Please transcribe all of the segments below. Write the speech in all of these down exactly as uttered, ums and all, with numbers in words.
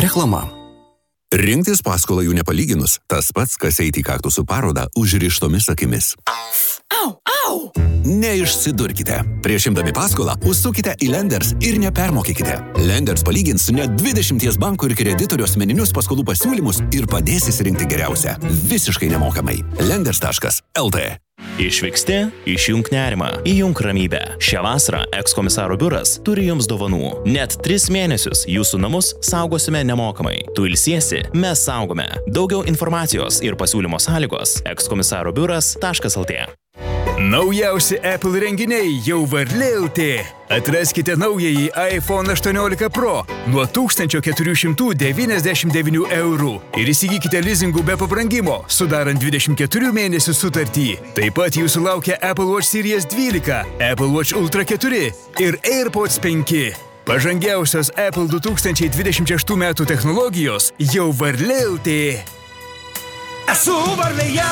Reklama. Rinktis paskolą jų nepalyginus, tas pats, kas eiti į kaktusų parodą užrištomis akimis. Au, au! Neišsidurkite. Prieš imdami paskolą, užsukite į Lenders ir nepermokykite. Lenders palygins net dvidešimties bankų ir kreditorių asmeninius paskolų pasiūlymus ir padės įsirinkti geriausią. Visiškai nemokamai. Lenders taškas el tė. Išvyksti, išjunk nerimą, įjunk ramybę. Šią vasarą ekskomisaro biuras turi jums dovanų. Net tris mėnesius jūsų namus saugosime nemokamai. Tu ilsiesi, mes saugome. Daugiau informacijos ir pasiūlymo sąlygos ekskomisaro biuras taškas el tė. Naujausi Apple renginiai jau varlė el tė. Atraskite naująjį iPhone aštuoniolika Pro nuo tūkstančio keturių šimtų devyniasdešimt devynių eurų ir įsigykite lizingų be pabrangimo, sudarant dvidešimt keturių mėnesių sutartį. Taip pat jūsų laukia Apple Watch Series dvylika, Apple Watch Ultra keturi ir AirPods penki. Pažangiausios Apple du tūkstančiai dvidešimt šeštų metų technologijos jau varlė el tė. Esu varlėje!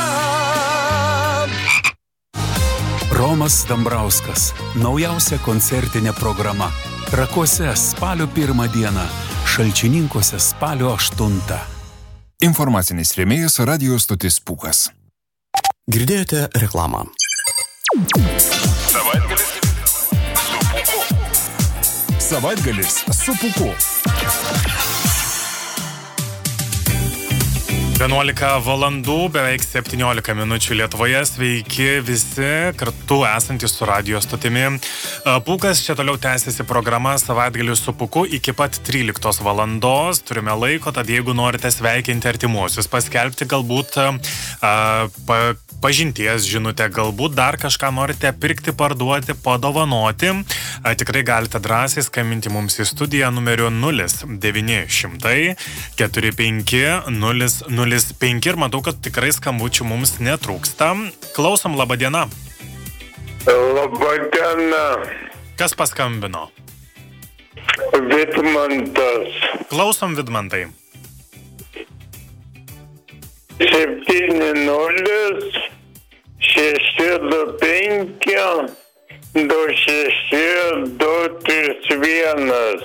Romas Dambrauskas. Naujausia koncertinė programa. Trakuose spalio pirmą dieną. Šalčininkuose spalio aštuntą. Informacinis rėmėjas Radio stotis Pūkas. Girdėjote reklamą. Savaitgalis su Pūku. Savaitgalis su Pūku. vienuolika valandų, beveik septyniolika minučių Lietuvoje. Sveiki visi kartu esantys su radio stotimi. Pūkas, čia toliau tęsiasi programa Savaitgalis su Pūku iki pat tryliktos valandos. Turime laiko, tad jeigu norite sveikinti artimuosius, paskelbti galbūt a, pa, pažinties žinutę, galbūt dar kažką norite pirkti, parduoti, padovanoti, a, tikrai galite drąsiai skambinti mums į studiją numeriu nulis devyni šimtai keturi penki nulis nulis penki ir matau, kad tikrai skambučių mums netrūksta. Klausom, laba diena. Labą dieną. Kas paskambino? Vidmantas. Klausom, Vidmantai. septyni nulis šeši du penki du šeši du trys vienas.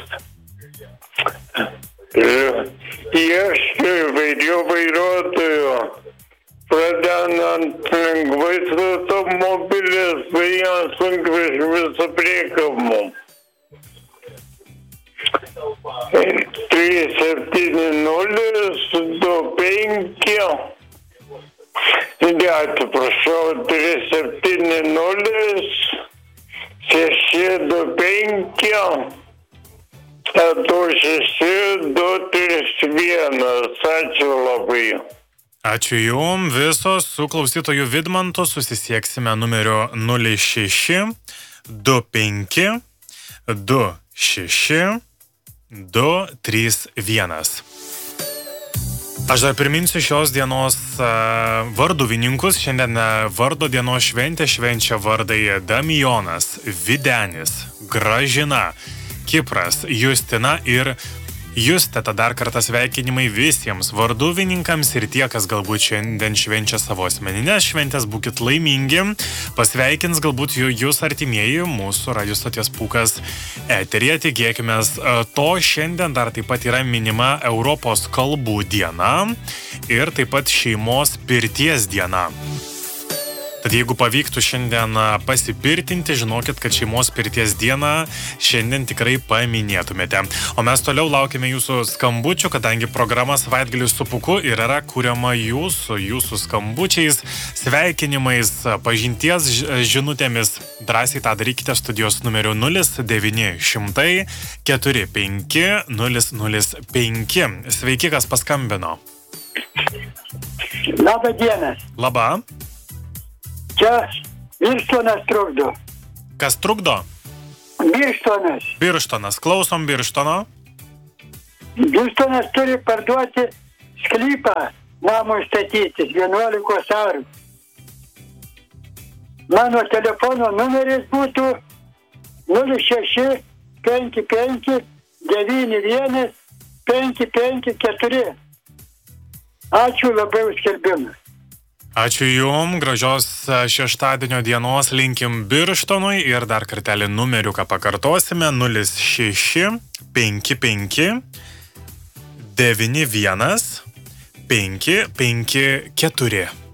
Ieškai įvairių vairuotojų, pradedant lengvais automobiliais, jiems sunkvežimis su priekabu. trys septyni nulis du penki Atsiprašau, trys septyni nulis šeši du penki du šeši du trys vienas. Ačiū labai. Ačiū jum. Visos su klausytoju Vidmantu susisieksime numeriu nulis šeši du penki du šeši du trys vienas. Aš dar priminsiu šios dienos uh, varduvininkus. Šiandien uh, vardo dienos šventė švenčia vardai Damijonas, Videnis, Gražina, Kipras, Justina ir Juste. Tad dar kartą sveikinimai visiems varduvininkams ir tie, kas galbūt šiandien švenčia savo asmeninės šventės, būkit laimingi. Pasveikins galbūt jūs artimieji mūsų Radio stoties Pūkas eteryje. Tikėkime to. Šiandien dar taip pat yra minima Europos kalbų diena ir taip pat šeimos pirties diena. Tad jeigu pavyktų šiandien pasipirtinti, žinokit, kad šeimos pirties dieną šiandien tikrai paminėtumėte. O mes toliau laukime jūsų skambučių, kadangi programa Savaitgalis su Pūku ir yra kuriama jūsų, jūsų skambučiais, sveikinimais, pažinties žinutėmis. Drąsiai tą darykite studijos numeriu nulis devyni šimtai keturi penki nulis nulis penki. Sveiki, kas paskambino. Labą dieną. Labą. Čia Birštonas trukdo. Kas trukdo? Birštonas. Birštonas. Klausom Birštono. Birštonas turi parduoti sklypą namui statytis vienuolikos arų. Mano telefono numeris būtų nulis šeši penki penki devyni vienas penki penki keturi. Ačiū labai už skelbimą. Ačiū jum, gražios šeštadienio dienos linkim Birštonui ir dar kartelį numeriuką pakartosime nulis šeši penki penki devyni vienas penki penki keturi.